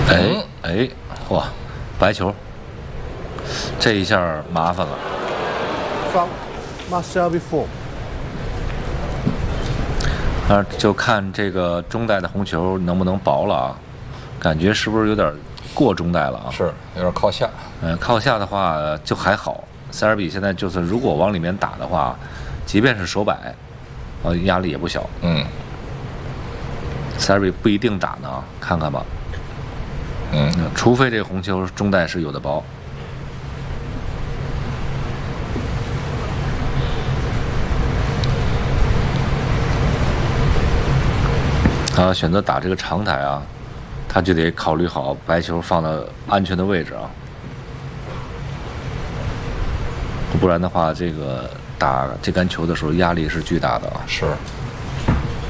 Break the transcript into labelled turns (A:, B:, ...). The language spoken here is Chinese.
A: 哎，哇，白球，这一下麻烦了。
B: Front must serve before。
A: 就看这个中带的红球能不能薄了啊？感觉是不是有点过中带了啊？
C: 是有点靠下。
A: 靠下的话就还好。塞尔比现在就是如果往里面打的话，即便是手摆，压力也不小。塞尔比不一定打呢，看看吧。除非这个红球中带是有的薄。选择打这个长台啊，他就得考虑好白球放到安全的位置啊，不然的话，这个打这杆球的时候压力是巨大的啊。
C: 是。